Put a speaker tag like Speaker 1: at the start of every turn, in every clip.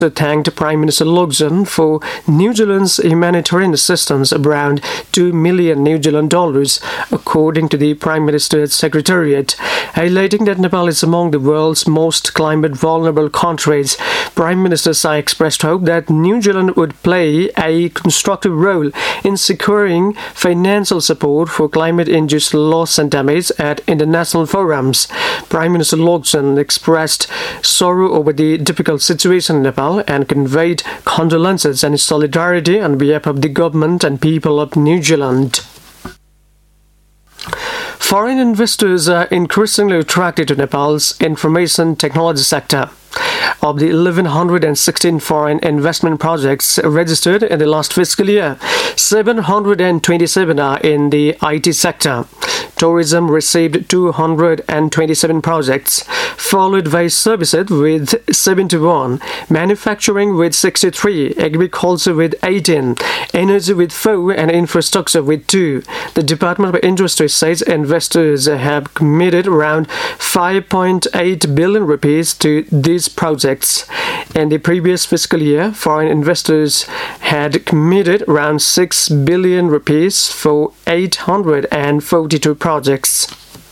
Speaker 1: thanked Prime Minister Lok for New Zealand's humanitarian assistance of around $2 million New Zealand dollars, according to the Prime Minister's Secretariat. Highlighting that Nepal is among the world's most climate vulnerable countries, Prime Minister Sai expressed hope that New Zealand would play a constructive role in securing financial support for climate-induced loss and damage at international forums. Prime Minister Lok expressed sorrow over the difficult situation in Nepal and conveyed condolences and solidarity on behalf of the government and people of New Zealand. Foreign investors are increasingly attracted to Nepal's information technology sector. Of the 1,116 foreign investment projects registered in the last fiscal year, 727 are in the IT sector. Tourism received 227 projects, followed by services with 71, manufacturing with 63, agriculture with 18, energy with 4, and infrastructure with 2. The Department of Industry says investors have committed around 5.8 billion rupees to these projects. In the previous fiscal year, foreign investors had committed around 6 billion rupees for 842 projects.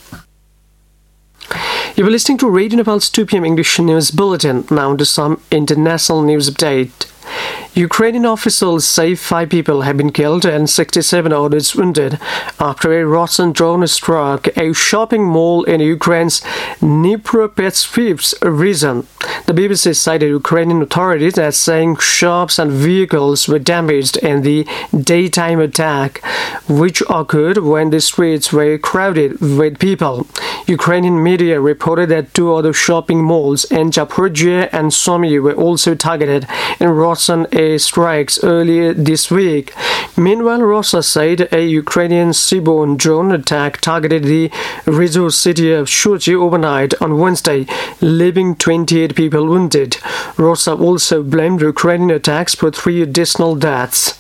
Speaker 1: You are listening to Radio Nepal's 2 p.m. English News Bulletin. Now to some international news update. Ukrainian officials say 5 people have been killed and 67 others wounded after a Russian drone struck a shopping mall in Ukraine's Dnipropetrovsk region. The BBC cited Ukrainian authorities as saying shops and vehicles were damaged in the daytime attack, which occurred when the streets were crowded with people. Ukrainian media reported that 2 other shopping malls in Zaporizhzhia and Sumy were also targeted in Russian strikes earlier this week. Meanwhile, Russia said a Ukrainian seaborne drone attack targeted the resource city of Sochi overnight on Wednesday, leaving 28 people wounded. Russia also blamed Ukrainian attacks for 3 additional deaths.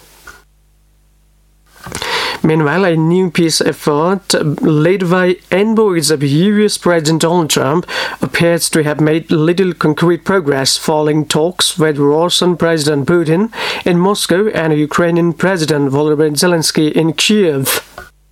Speaker 1: Meanwhile, a new peace effort led by envoys of US President Donald Trump appears to have made little concrete progress following talks with Russian President Putin in Moscow and Ukrainian President Volodymyr Zelensky in Kyiv.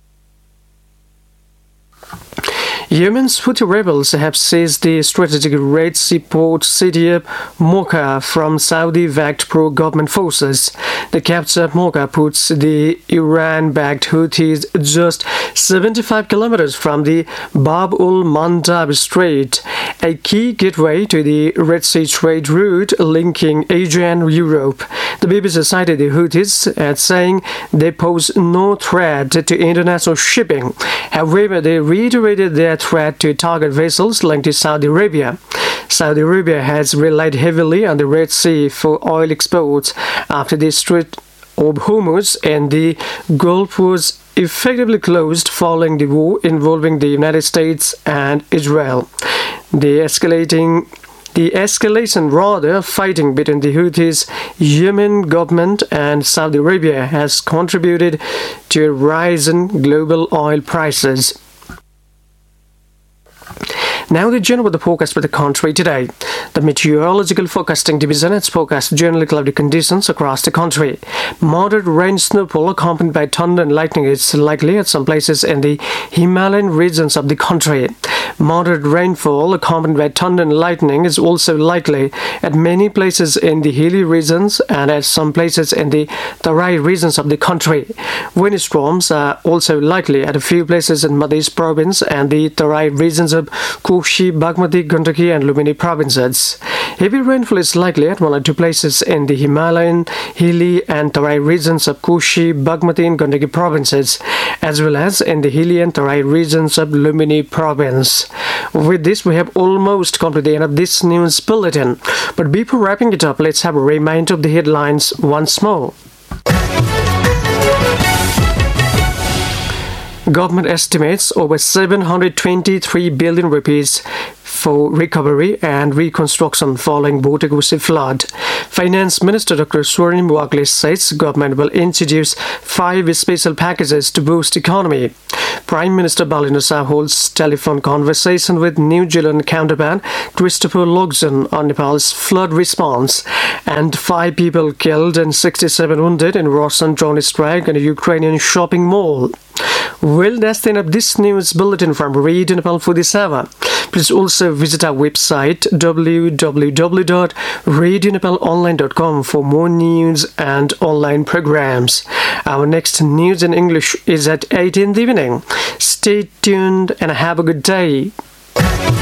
Speaker 1: Yemen's Houthi rebels have seized the strategic Red Sea port city of Mocha from Saudi-backed pro-government forces. The capture of Mocha puts the Iran-backed Houthis just 75 kilometers from the Bab-ul-Mandab Strait, a key gateway to the Red Sea trade route linking Asia and Europe. The BBC cited the Houthis as saying they pose no threat to international shipping. However, they reiterated their threat to target vessels linked to Saudi Arabia. Saudi Arabia has relied heavily on the Red Sea for oil exports after the Strait of Hormuz and the Gulf was effectively closed following the war involving the United States and Israel. The fighting between the Houthis, Yemen government and Saudi Arabia has contributed to a rise in global oil prices. Now the general weather forecast for the country today. The Meteorological Forecasting Division has forecast generally cloudy conditions across the country. Moderate rain snowfall accompanied by thunder and lightning is likely at some places in the Himalayan regions of the country. Moderate rainfall accompanied by thunder and lightning is also likely at many places in the hilly regions and at some places in the Tarai regions of the country. Wind storms are also likely at a few places in Madhya province and the Tarai regions of Koshi, Bagmati, Gandaki and Lumini provinces. Heavy rainfall is likely at 1 or 2 places in the Himalayan, hilly and Tarai regions of Koshi, Bagmati and Gandaki provinces, as well as in the hilly and Tarai regions of Lumini province. With this, we have almost come to the end of this news bulletin. But before wrapping it up, let's have a reminder of the headlines once more. Government estimates over 723 billion rupees for recovery and reconstruction following Botagusi flood. Finance Minister Dr. Swarnim Wagle says government will introduce 5 special packages to boost economy. Prime Minister Balinusa holds telephone conversation with New Zealand counterpart Christopher Luxon on Nepal's flood response, and 5 people killed and 67 wounded in Russian drone strike in a Ukrainian shopping mall. Well, that's the end of this news bulletin from Radio Nepal for this hour. Please also visit our website www.radionepalonline.com for more news and online programs. Our next news in English is at 8 in the evening. Stay tuned and have a good day.